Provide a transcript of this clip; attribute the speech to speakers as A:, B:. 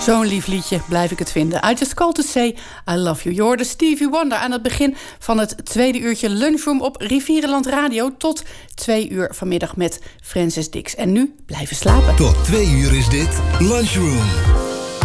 A: Zo'n lief liedje, blijf ik het vinden. I Just Called To Say I Love You. Je hoorde Stevie Wonder aan het begin van het tweede uurtje Lunchroom op Rivierenland Radio. Tot 2 uur vanmiddag met Francis Dix. En nu blijven slapen.
B: Tot 2 uur is dit Lunchroom.